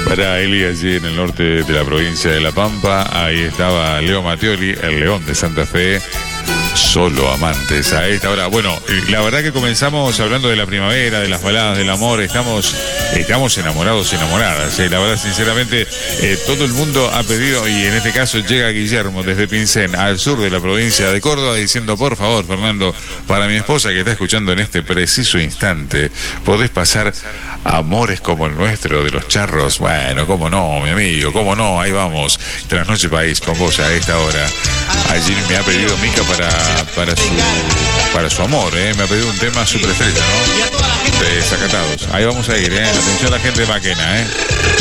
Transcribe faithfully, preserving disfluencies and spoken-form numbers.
Para Eli, allí en el norte de la provincia de La Pampa, ahí estaba Leo Mattioli, el León de Santa Fe. Solo amantes a esta hora. Bueno, la verdad que comenzamos hablando de la primavera, de las baladas del amor. Estamos, estamos enamorados, enamoradas. ¿eh? La verdad, sinceramente, eh, todo el mundo ha pedido, y en este caso llega Guillermo desde Pincén, al sur de la provincia de Córdoba, diciendo: por favor, Fernando, para mi esposa que está escuchando en este preciso instante, ¿podés pasar Amores como el nuestro de los Charros? Bueno, cómo no, mi amigo, cómo no, ahí vamos. Trasnoche País con vos a esta hora. Allí me ha pedido Mica para, para su para su amor, ¿eh? Me ha pedido un tema superestrella, ¿no? De Desacatados. Ahí vamos a ir, ¿eh? Atención a la gente de Maquena, ¿eh?